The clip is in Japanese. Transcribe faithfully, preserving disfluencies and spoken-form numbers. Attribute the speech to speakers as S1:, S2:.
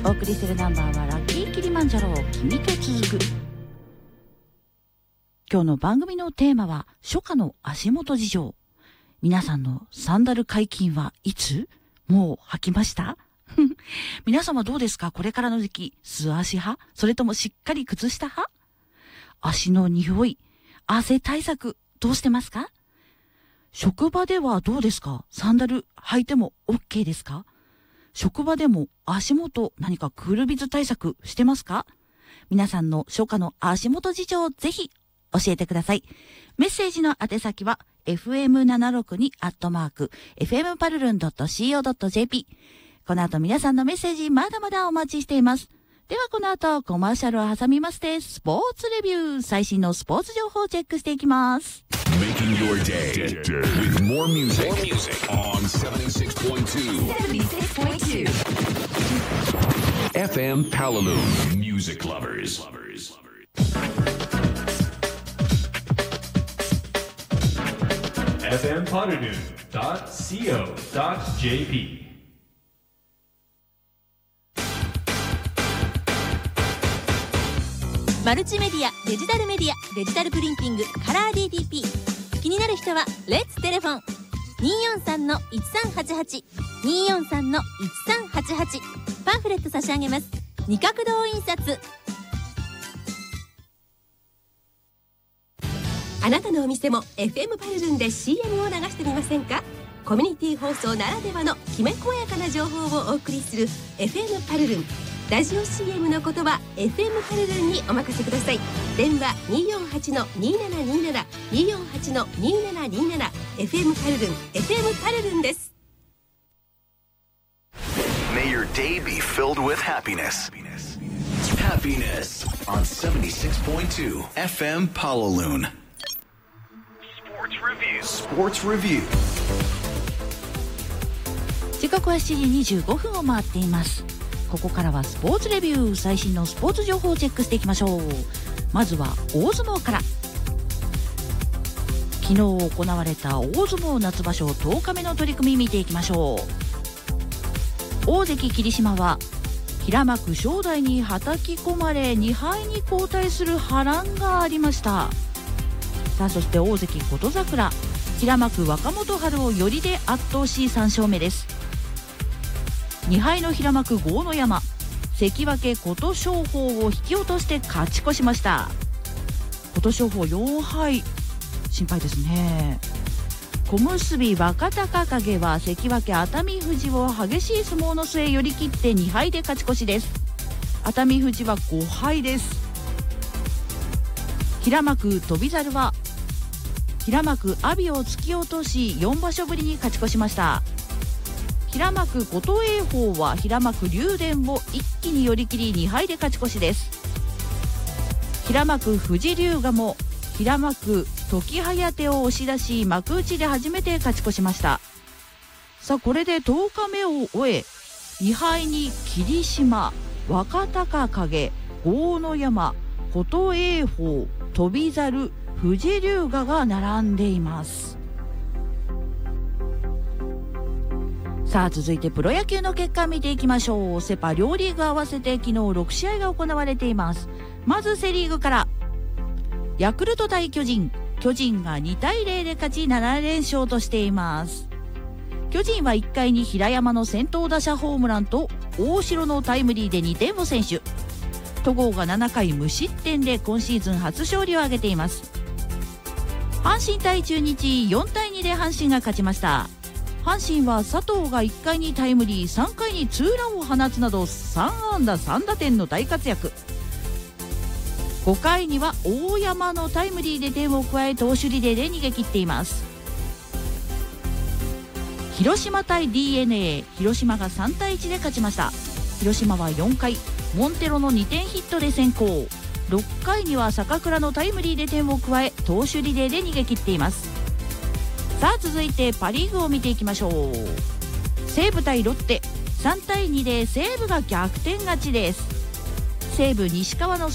S1: お送りするナンバーはラッキーキリマンジャロ君と続く。今日の番組のテーマは初夏の足元事情。皆さんのサンダル解禁はいつ？もう履きました？皆様どうですか？これからの時期、素足派？それともしっかり靴下派？足の匂い、汗対策どうしてますか？職場ではどうですか？サンダル履いても OK ですか？職場でも足元何かクールビズ対策してますか？皆さんの初夏の足元事情をぜひ教えてください。メッセージの宛先は エフエムななろくに アットマーク エフエムパルルン ドット シーオー ドット ジェーピー。この後皆さんのメッセージまだまだお待ちしています。ではこの後コマーシャルを挟みましてスポーツレビュー、最新のスポーツ情報をチェックしていきます。
S2: Making your day with more music, more music on セブンティシックスポイントツー セブンティシックスポイントツー エフエム Palaluun Music Lovers。
S3: エフエム パラルーン ドット シーオー ドット ジェーピー。
S4: マルチメディア、デジタルメディア、デジタルプリンティング、カラー ディーティーピー。 気になる人はレッツテレフォン にーよんさんのいちさんはちはち にーよんさんのいちさんはちはち。 パンフレット差し上げます。二角堂印刷。あなたのお店も エフエム パルルンで シーエム を流してみませんか？コミュニティ放送ならではのきめ細やかな情報をお送りする エフエム パルルン。ラジオ シーエム のことは エフエム パルルンにお任せください。電話 にーよんはちのにーななにーなな にーよんはちのにーななにーなな。 エフエム パルルン エフエム パルルンです。
S2: May your day be filled with happiness. Happiness on セブンティシックスポイントツー エフエム Palaluun Sports Review Sports Review。
S1: 時刻はしちじにじゅうごふんを回っています。ここからはスポーツレビュー、最新のスポーツ情報をチェックしていきましょう。まずは大相撲から。昨日行われた大相撲夏場所とおかめの取り組み見ていきましょう。大関霧島は平幕正代にはたき込まれにはいに後退する波乱がありました。さあそして大関琴櫻、平幕若元春を寄りで圧倒しさん勝目です。にはいの平幕豪ノ山、関脇琴勝峰を引き落として勝ち越しました。琴勝峰よんはい心配ですね。小結若隆景は関脇熱海富士を激しい相撲の末寄り切ってにはいで勝ち越しです。熱海富士はごはいです。平幕翔猿は平幕阿炎を突き落としよんばしょぶりに勝ち越しました。平幕琴栄峰は平幕竜電を一気に寄り切りにはいで勝ち越しです。平幕富士龍河も平幕時疾を押し出し幕内で初めて勝ち越しました。さあこれでとおかめを終え、にはいに霧島、若隆景、豪ノ山、琴栄峰、翔猿、富士龍河が並んでいます。さあ続いてプロ野球の結果見ていきましょう。セパ両リーグ合わせて昨日ろくしあいが行われています。まずセリーグから。ヤクルト対巨人、巨人がにたいゼロで勝ちななれんしょうとしています。巨人はいっかいに平山の先頭打者ホームランと大城のタイムリーでにてんを先取。戸郷がななかい無失点で今シーズン初勝利を挙げています。阪神対中日、よんたいにで阪神が勝ちました。阪神は佐藤がいっかいにタイムリー、さんかいにツーランを放つなどさんあんださんだてんの大活躍。ごかいには大山のタイムリーで点を加え投手リレーで逃げ切っています。広島対 ディーエヌエー、 広島がさんたいいちで勝ちました。広島はよんかいモンテロのにてんヒットで先行、ろっかいには坂倉のタイムリーで点を加え投手リレーで逃げ切っています。さあ続いてパリーグを見ていきましょう。西武対ロッテ、さんたいにで西武が逆転勝ちです。西武西川の